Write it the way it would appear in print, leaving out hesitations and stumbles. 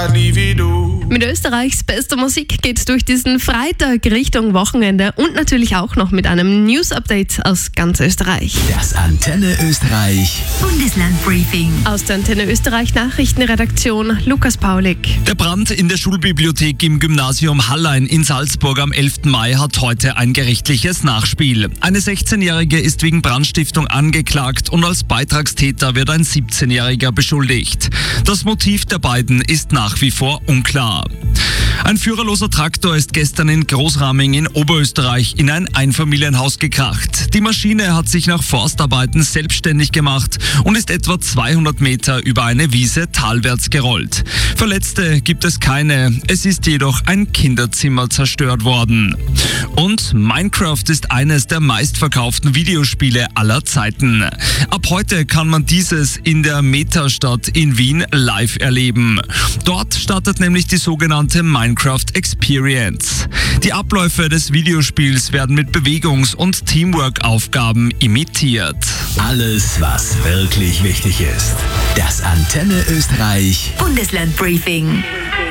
nie wie du. Mit Österreichs bester Musik geht's durch diesen Freitag Richtung Wochenende und natürlich auch noch mit einem News-Update aus ganz Österreich. Das Antenne Österreich Bundeslandbriefing. Aus der Antenne Österreich Nachrichtenredaktion Lukas Paulik. Der Brand in der Schulbibliothek im Gymnasium Hallein in Salzburg am 11. Mai hat heute ein gerichtliches Nachspiel. Eine 16-Jährige ist wegen Brandstiftung angeklagt und als Beitragstäter wird ein 17-Jähriger beschuldigt. Das Motiv der beiden ist nach wie vor unklar. Ein führerloser Traktor ist gestern in Großraming in Oberösterreich in ein Einfamilienhaus gekracht. Die Maschine hat sich nach Forstarbeiten selbstständig gemacht und ist etwa 200 Meter über eine Wiese talwärts gerollt. Verletzte gibt es keine, es ist jedoch ein Kinderzimmer zerstört worden. Und Minecraft ist eines der meistverkauften Videospiele aller Zeiten. Ab heute kann man dieses in der Metastadt in Wien live erleben. Dort startet nämlich die sogenannte Minecraft Experience. Die Abläufe des Videospiels werden mit Bewegungs- und Teamwork-Aufgaben imitiert. Alles, was wirklich wichtig ist. Das Antenne Österreich Bundeslandbriefing.